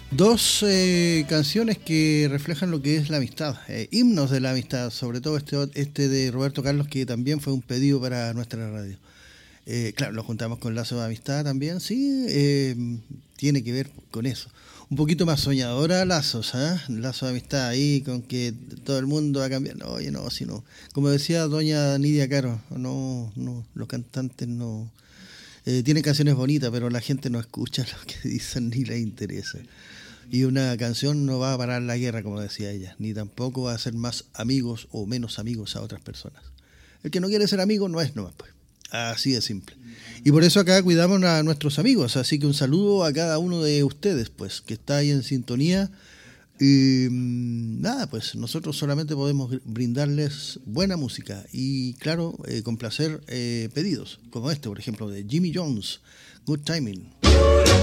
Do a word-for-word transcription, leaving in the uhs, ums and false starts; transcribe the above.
Dos eh, canciones que reflejan lo que es la amistad, eh, himnos de la amistad, sobre todo este, este de Roberto Carlos, que también fue un pedido para nuestra radio. Eh, claro, lo juntamos con Lazo de Amistad también, sí, eh, tiene que ver con eso. Un poquito más soñadora Lazos, ¿eh? Lazo de Amistad ahí, con que todo el mundo va a cambiar. No, oye, no, si no. Como decía doña Nidia Caro, no, no, los cantantes no... Eh, tienen canciones bonitas, pero la gente no escucha lo que dicen ni les interesa. Y una canción no va a parar la guerra, como decía ella, ni tampoco va a hacer más amigos o menos amigos a otras personas. El que no quiere ser amigo no es nomás, pues. Así de simple. Y por eso acá cuidamos a nuestros amigos, así que un saludo a cada uno de ustedes, pues, que está ahí en sintonía. Y nada, pues nosotros solamente podemos brindarles buena música y, claro, eh, complacer eh, pedidos, como este, por ejemplo, de Jimmy Jones, Good Timing.